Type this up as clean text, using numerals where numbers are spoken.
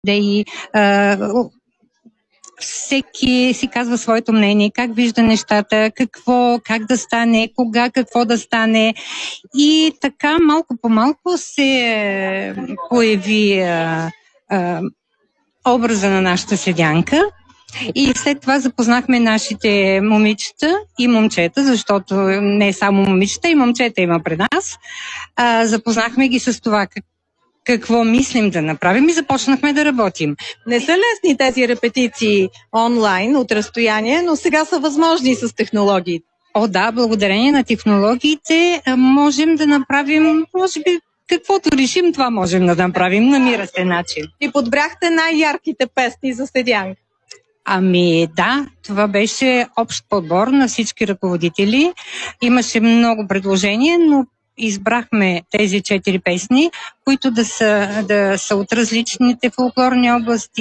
идеи. Всеки си казва своето мнение, как вижда нещата, как да стане, кога, какво да стане. И така малко по малко се появи образа на нашата седянка. И след това запознахме нашите момичета и момчета, защото не само момичета, и момчета има пред нас. Запознахме ги с това какво мислим да направим и започнахме да работим. Не са лесни тези репетиции онлайн от разстояние, но сега са възможни с технологиите. Да, благодарение на технологиите можем да направим, може би, каквото решим, това можем да направим. Намира се начин. И подбрахте най-ярките песни за седянка. Да, това беше общ подбор на всички ръководители. Имаше много предложения, но избрахме тези 4 песни, които да са от различните фолклорни области.